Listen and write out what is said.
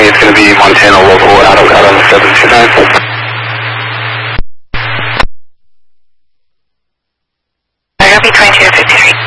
it's going to be Montana local Adam 729. Copy 2253.